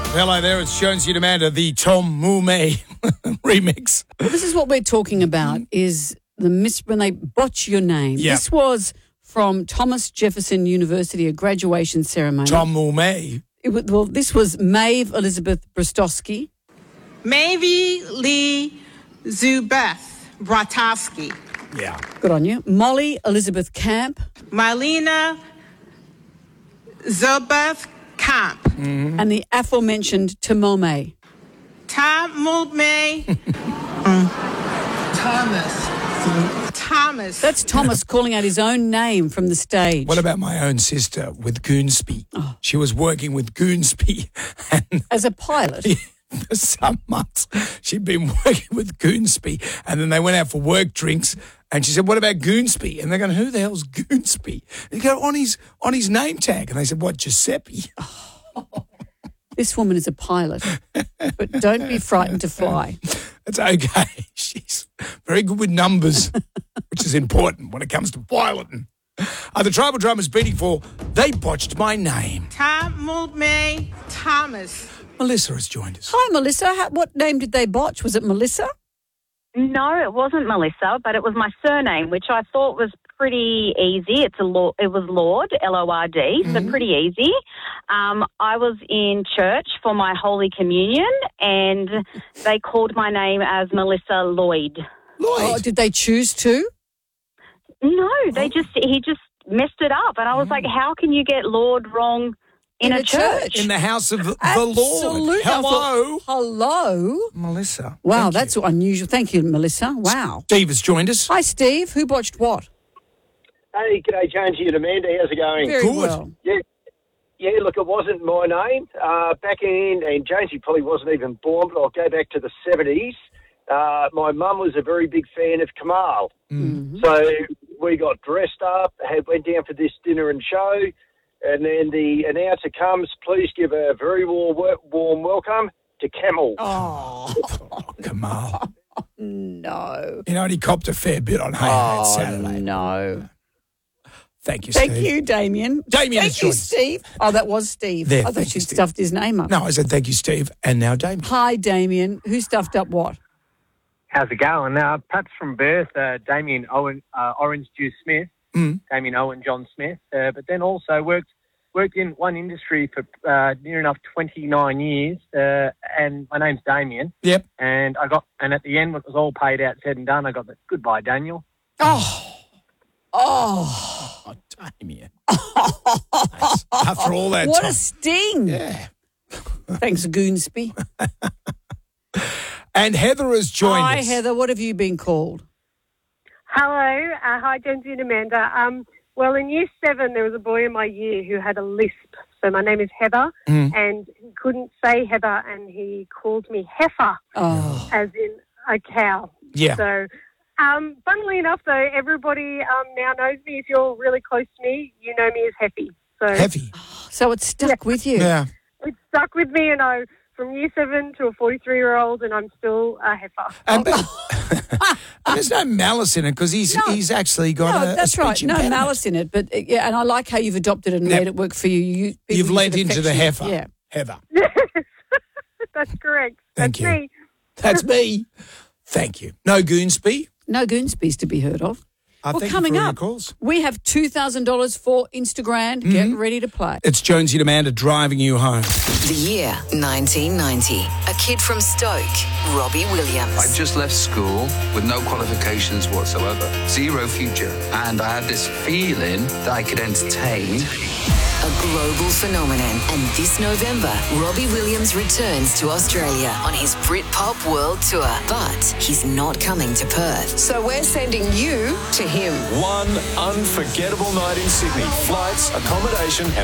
Hello there, it's Jonesy and Amanda, the Tom Moumé remix. Well, this is what we're talking about, is when they botch your name. Yeah. This was from Thomas Jefferson University, a graduation ceremony. Tom Moumé. This was Maeve Elizabeth Brostowski. Maeve Lee Zubeth Bratowski. Yeah. Good on you. Molly Elizabeth Camp. Marlena Zubeth Camp. And the aforementioned Tamome. Tamome Thomas. That's Thomas calling out his own name from the stage. What about my own sister with Goonsby? She was working with Goonsby and As a pilot. for some months she'd been working with Goonsby, and then they went out for work drinks and she said, what about Goonsby? And they're going, who the hell's Goonsby? And they go, on his name tag. And they said, what, Giuseppe? This woman is a pilot, but don't be frightened to fly. It's okay. She's very good with numbers, which is important when it comes to piloting. The Tribal Drummer's beating for They Botched My Name. Tamome Thomas. Melissa has joined us. Hi, Melissa. What name did they botch? Was it Melissa? No, it wasn't Melissa, but it was my surname, which I thought was pretty easy. It was Lord, L-O-R-D, so pretty easy. I was in church for my Holy Communion, and they called my name as Melissa Lloyd. Oh, did they choose to? No, he just messed it up, and I was like, how can you get Lord wrong in a church? In the house of the Lord. Absolutely. Hello. Melissa. Wow, thank that's you. unusual. Thank you, Melissa. Wow. Steve has joined us. Hi, Steve. Who botched what? Hey, g'day, Jonesy and Amanda. How's it going? Very Good. well. Yeah, look, it wasn't my name. Back in, and Jonesy probably wasn't even born, but I'll go back to the 70s. My mum was a very big fan of Kamal. So we got dressed up, went down for this dinner and show, and then the announcer comes, please give a very warm welcome to Camel. Oh, Kamal. No. You know, and he copped a fair bit on Hey Hey It's Saturday. No. Thank you, Steve. Thank you, Damien. Damien has Thank you, joined us. Steve. Oh, that was Steve. There, I thought thank you you, Steve. stuffed his name up. No, I said thank you, Steve. And now Damien. Hi, Damien. Who stuffed up what? How's it going? Perhaps from birth, Damien Owen, Orange Juice Smith, Damien Owen John Smith, but then also worked in one industry for near enough 29 years, and my name's Damien. Yep. And at the end, when it was all paid out, said and done, I got the goodbye, Daniel. Oh, Damien. Nice. After all that What time. a sting. Yeah. Thanks, Goonsby. And Heather has joined Hi, us. Heather. What have you been called? Hello. Hi, Jonesy and Amanda. Well, in Year 7, there was a boy in my year who had a lisp. So my name is Heather, and he couldn't say Heather, and he called me Heifer, as in a cow. Yeah. So, funnily enough, though, everybody now knows me. If you're really close to me, you know me as Heffy. So Heavy. So it's stuck with you. Yeah. it stuck with me, and from Year 7 to a 43-year-old, and I'm still a Heifer. And there's no malice in it because he's actually got No, a that's speech right. No impediment. malice in it. But, yeah, and I like how you've adopted it and made it work for you. You've people led use it into the affectionately. heifer. Yeah. Heather. That's correct. Thank That's you. me. That's me. Thank you. No Goonsby. No Goonsby's to be heard of. Thank you coming for your up, calls. we have $2,000 for Instagram. Get ready to play. It's Jonesy and Amanda driving you home. The year 1990. A kid from Stoke, Robbie Williams. I just left school with no qualifications whatsoever, zero future, and I had this feeling that I could entertain. A global phenomenon. And this November, Robbie Williams returns to Australia on his Britpop World Tour. But he's not coming to Perth. So we're sending you to him. One unforgettable night in Sydney. Flights, accommodation,